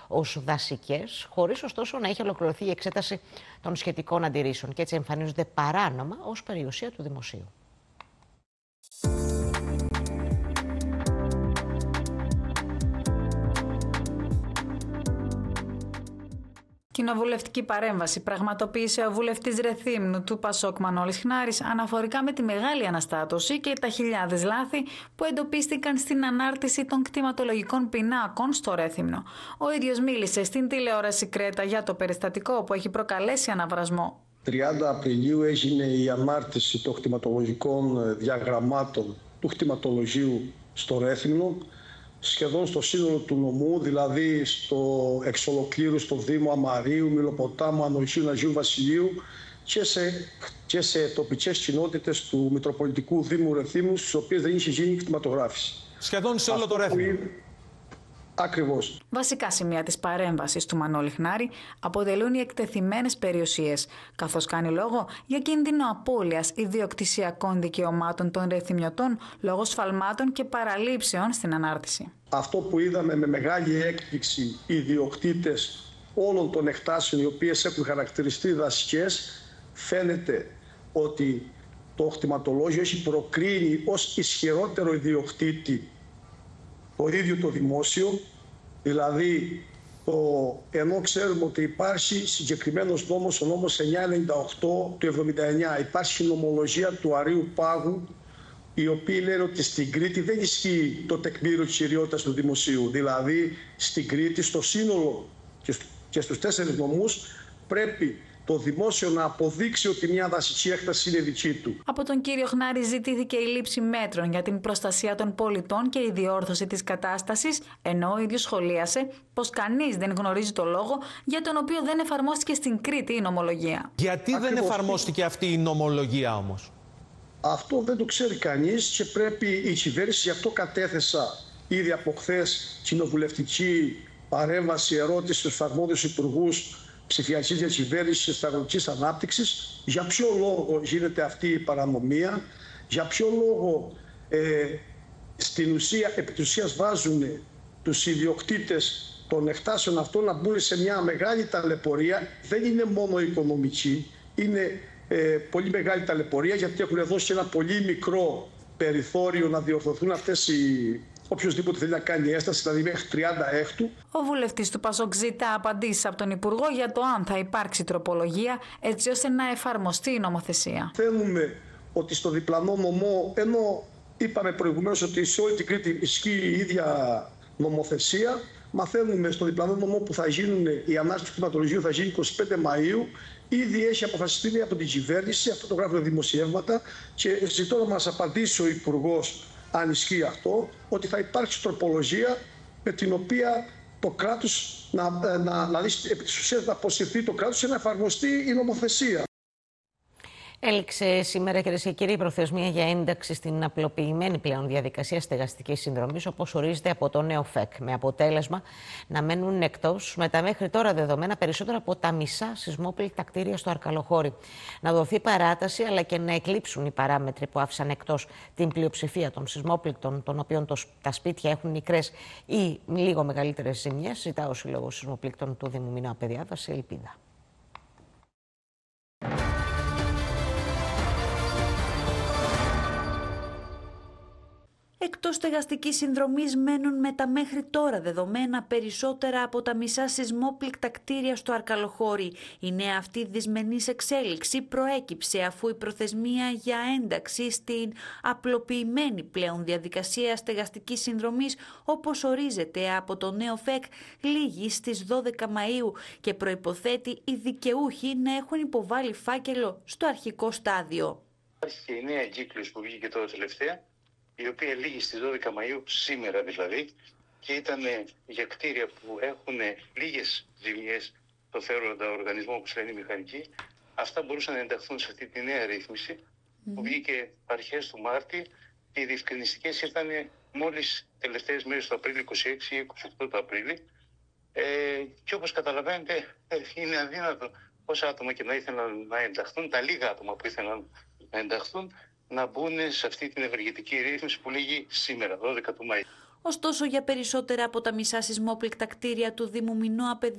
ως δασικές, χωρίς ωστόσο να έχει ολοκληρωθεί η εξέταση των σχετικών αντιρρήσεων και έτσι εμφανίζονται παράνομα ως περιουσία του δημοσίου. Κοινοβουλευτική παρέμβαση πραγματοποίησε ο βουλευτής Ρεθύμνου του Πασόκ Μανώλης Χνάρης αναφορικά με τη μεγάλη αναστάτωση και τα χιλιάδες λάθη που εντοπίστηκαν στην ανάρτηση των κτηματολογικών πινάκων στο Ρέθυμνο. Ο ίδιος μίλησε στην τηλεόραση Κρέτα για το περιστατικό που έχει προκαλέσει αναβρασμό. 30 Απριλίου έγινε η ανάρτηση των κτηματολογικών διαγραμμάτων του κτηματολογίου στο Ρέθυμνο, σχεδόν στο σύνολο του νομού, δηλαδή στο εξ ολοκλήρου στο Δήμο Αμαρίου, Μιλοποτάμου, Ανοησίου, Αγίου Βασιλείου και σε τοπικές κοινότητες του Μητροπολιτικού Δήμου Ρεθύμνου, στις οποίες δεν είχε γίνει κτηματογράφηση. Σχεδόν σε όλο το Ρέθυμνο. Ακριβώς. Βασικά σημεία της παρέμβασης του Μανώλη Χνάρη αποτελούν οι εκτεθειμένες περιουσίες, καθώς κάνει λόγο για κίνδυνο απώλειας ιδιοκτησιακών δικαιωμάτων των ρεθυμιωτών λόγω σφαλμάτων και παραλήψεων στην ανάρτηση. Αυτό που είδαμε με μεγάλη έκπληξη, οι ιδιοκτήτες όλων των εκτάσεων οι οποίες έχουν χαρακτηριστεί δασικές, φαίνεται ότι το κτηματολόγιο έχει προκρίνει ως ισχυρότερο ιδιοκτήτη το ίδιο το δημόσιο, δηλαδή ενώ ξέρουμε ότι υπάρχει συγκεκριμένος νόμος, ο νόμος 998 του 79, υπάρχει νομολογία του Αρείου Πάγου, η οποία λένε ότι στην Κρήτη δεν ισχύει το τεκμήριο της κυριότητας του δημοσίου. Δηλαδή στην Κρήτη, στο σύνολο και στους 4 νομούς, πρέπει το δημόσιο να αποδείξει ότι μια δασική έκταση είναι δική του. Από τον κύριο Χνάρη ζητήθηκε η λήψη μέτρων για την προστασία των πολιτών και η διόρθωση της κατάστασης, ενώ ο ίδιος σχολίασε πως κανείς δεν γνωρίζει το λόγο για τον οποίο δεν εφαρμόστηκε στην Κρήτη η νομολογία. Γιατί δεν εφαρμόστηκε αυτή η νομολογία όμως? Αυτό δεν το ξέρει κανείς και πρέπει η κυβέρνηση, γι' αυτό κατέθεσα ήδη από χθες κοινοβουλευτική παρέμβαση, ερώτηση στους αρμόδιους υπουργούς ψηφιακής διακυβέρνησης και στρατηγικής ανάπτυξης, για ποιο λόγο γίνεται αυτή η παρανομία, για ποιο λόγο στην ουσία, επί της ουσίας βάζουν τους ιδιοκτήτες των εκτάσεων αυτών να μπουν σε μια μεγάλη ταλαιπωρία. Δεν είναι μόνο οικονομική, είναι πολύ μεγάλη ταλαιπωρία, γιατί έχουν δώσει ένα πολύ μικρό περιθώριο να διορθωθούν αυτές οποιοσδήποτε θέλει να κάνει έσταση, δηλαδή μέχρι 30 έκτου. Ο βουλευτής του Πασόκ ζητά απαντήσεις από τον Υπουργό για το αν θα υπάρξει τροπολογία έτσι ώστε να εφαρμοστεί η νομοθεσία. Θέλουμε ότι στο διπλανό νομό, ενώ είπαμε προηγουμένως ότι σε όλη την Κρήτη ισχύει η ίδια νομοθεσία, μαθαίνουμε στο διπλανό νομό που θα γίνουν, η ανάρτηση του κτηματολογίου θα γίνει 25 Μαΐου. Ήδη έχει αποφασιστεί από την κυβέρνηση, αυτό το γράφουν δημοσιεύματα, και ζητώ να μας απαντήσει ο Υπουργός, αν ισχύει αυτό, ότι θα υπάρξει τροπολογία με την οποία το κράτος επί της ουσίας να αποσυρθεί το κράτος και να εφαρμοστεί η νομοθεσία. Έληξε σήμερα, κυρίες και κύριοι, η προθεσμία για ένταξη στην απλοποιημένη πλέον διαδικασία στεγαστικής συνδρομής, όπως ορίζεται από το νέο ΦΕΚ, με αποτέλεσμα να μένουν εκτός με τα μέχρι τώρα δεδομένα περισσότερα από τα μισά σεισμόπληκτα κτίρια στο Αρκαλοχώρι. Να δοθεί παράταση, αλλά και να εκλείψουν οι παράμετροι που άφησαν εκτός την πλειοψηφία των σεισμόπληκτων, των οποίων τα σπίτια έχουν μικρές ή λίγο μεγαλύτερες ζημιές, ζητά ο Σύλλογος Σεισμοπλήκτων του Δήμου Μινώα Παιδιάδας, Ελπίδα. Εκτός στεγαστικής συνδρομής μένουν με τα μέχρι τώρα δεδομένα περισσότερα από τα μισά σεισμόπληκτα κτίρια στο Αρκαλοχώρι. Η νέα αυτή δυσμενής εξέλιξη προέκυψε αφού η προθεσμία για ένταξη στην απλοποιημένη πλέον διαδικασία στεγαστικής συνδρομής, όπως ορίζεται από το νέο ΦΕΚ, λήγει στις 12 Μαΐου και προϋποθέτει οι δικαιούχοι να έχουν υποβάλει φάκελο στο αρχικό στάδιο. Υπάρχει και η νέα εγκύκλιος που βγήκε τώρα τελευταία, η οποία λήγει στις 12 Μαΐου, σήμερα δηλαδή, και ήταν για κτίρια που έχουν λίγες ζημιές στο φέροντα οργανισμό, όπως λένε οι μηχανικοί. Αυτά μπορούσαν να ενταχθούν σε αυτή τη νέα ρύθμιση που βγήκε αρχές του Μάρτη, και οι διευκρινιστικές ήρθαν μόλις τελευταίες μέρες του Απρίλη, 26 ή 28 του Απρίλη. Και όπως καταλαβαίνετε, είναι αδύνατο όσα άτομα και να ήθελαν να ενταχθούν, τα λίγα άτομα που ήθελαν να ενταχθούν, να μπουν σε αυτή την ευεργετική ρύθμιση που λήγει σήμερα, 12 του Μαΐου. Ωστόσο, για περισσότερα από τα μισά σεισμόπληκτα κτίρια του Δήμου Μινώα